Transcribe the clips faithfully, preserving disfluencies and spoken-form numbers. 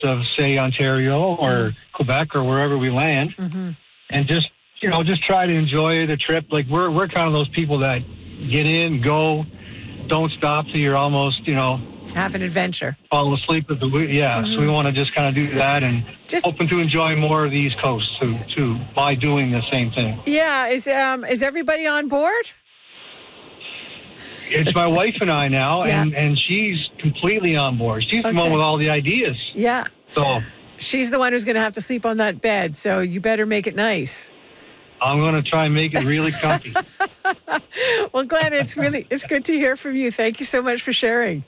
of, say, Ontario or Quebec or wherever we land, Mm-hmm. and just, you know, just try to enjoy the trip. Like, we're we're kind of those people that get in, go, don't stop till you're almost, you know, Have an adventure. fall asleep at the wheel. Yeah, Mm-hmm. so we want to just kind of do that and Just- hoping to enjoy more of the East Coast too, too by doing the same thing. Yeah. Is um is everybody on board? It's my wife and I now, Yeah. and, and she's completely on board. She's the Okay. one with all the ideas. Yeah. So She's the one who's going to have to sleep on that bed, so you better make it nice. I'm going to try and make it really comfy. Well, Glenn, it's really it's good to hear from you. Thank you so much for sharing.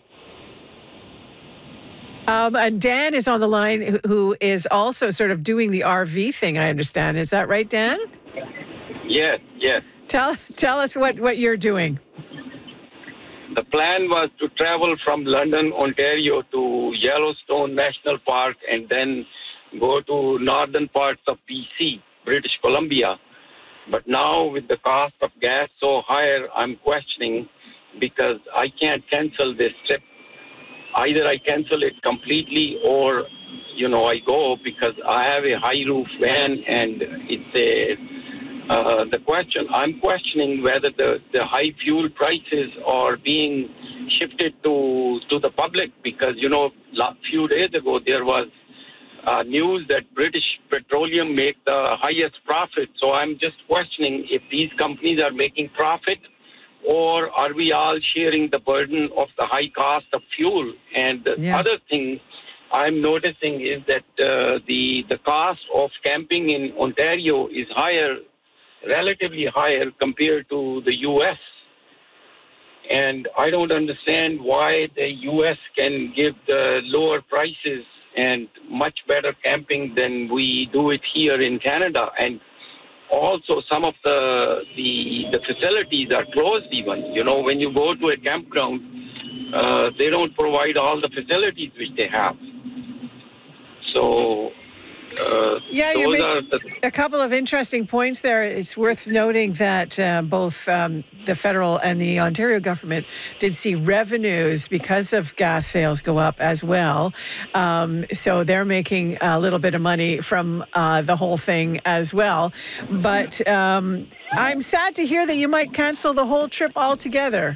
Um, and Dan is on the line, who- who is also sort of doing the R V thing, I understand. Is that right, Dan? Yes, yes. Tell tell us what, what you're doing. The plan was to travel from London, Ontario to Yellowstone National Park and then go to northern parts of B C, British Columbia. But now with the cost of gas so higher, I'm questioning because I can't cancel this trip. Either I cancel it completely or, you know, I go because I have a high roof van and it's a, uh, the question, I'm questioning whether the, the high fuel prices are being shifted to, to the public because, you know, a few days ago there was uh, news that British Petroleum make the highest profit. So I'm just questioning if these companies are making profit or are we all sharing the burden of the high cost of fuel? And the Yeah. other thing I'm noticing is that uh, the the cost of camping in Ontario is higher, relatively higher compared to the U S. And I don't understand why the U S can give the lower prices and much better camping than we do it here in Canada. And also, some of the, the the facilities are closed even. You know, when you go to a campground, uh, they don't provide all the facilities which they have. So, uh, Yeah, you those make are the... a couple of interesting points there. It's worth noting that uh, both um, the federal and the Ontario government did see revenues because of gas sales go up as well. Um, so they're making a little bit of money from uh, the whole thing as well. But um, I'm sad to hear that you might cancel the whole trip altogether.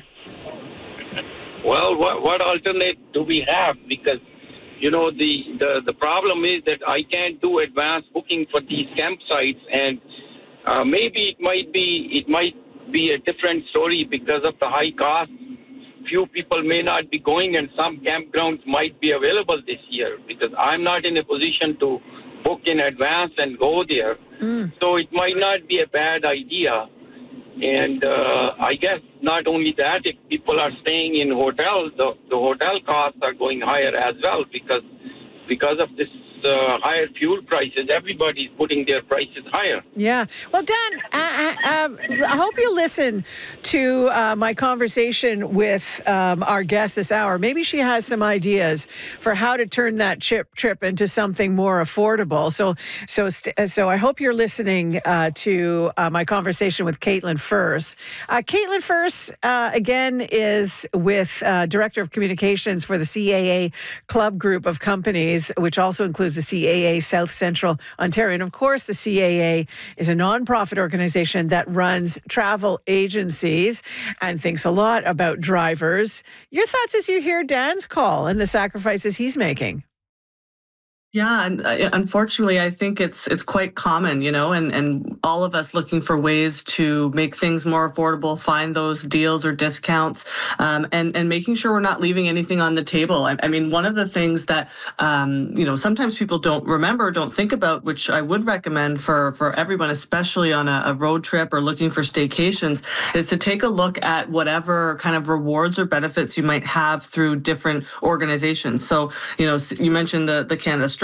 Well, what, what alternate do we have? Because, you know, the, the, the problem is that I can't do advance booking for these campsites, and uh, maybe it might be it might be a different story because of the high cost. Few people may not be going, and some campgrounds might be available this year because I'm not in a position to book in advance and go there. Mm. So it might not be a bad idea. And uh, I guess not only that, if people are staying in hotels, the, the hotel costs are going higher as well because because of this uh, higher fuel prices. Everybody's putting their prices higher. Yeah. Well, Dan, I, I, um, I hope you listen to uh, my conversation with um, our guest this hour. Maybe she has some ideas for how to turn that trip trip into something more affordable. So, so, st- so I hope you're listening uh, to uh, my conversation with Caitlin Furse. Uh, Caitlin Furse, uh, again, is with uh, Director of Communications for the C A A Club Group of Companies, which also includes the C A A South Central Ontario. And of course, the C A A is a nonprofit organization that runs travel agencies and thinks a lot about drivers. Your thoughts as you hear Dan's call and the sacrifices he's making? Yeah, and uh, unfortunately, I think it's it's quite common, you know, and, and all of us looking for ways to make things more affordable, find those deals or discounts, um, and and making sure we're not leaving anything on the table. I, I mean, one of the things that um, you know sometimes people don't remember, don't think about, which I would recommend for for everyone, especially on a, a road trip or looking for staycations, is to take a look at whatever kind of rewards or benefits you might have through different organizations. So, you know, you mentioned the the Canada Strong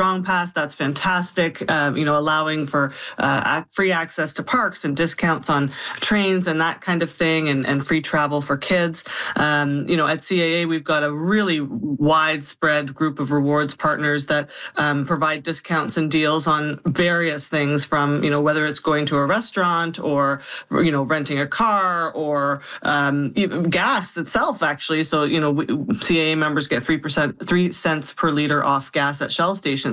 Strong Pass. That's fantastic. Um, you know, allowing for uh, free access to parks and discounts on trains and that kind of thing, and, and free travel for kids. Um, you know, at C A A, we've got a really widespread group of rewards partners that um, provide discounts and deals on various things, from, you know, whether it's going to a restaurant or, you know, renting a car or um, even gas itself, actually. So, you know, we, C A A members get three percent, three cents per liter off gas at Shell stations.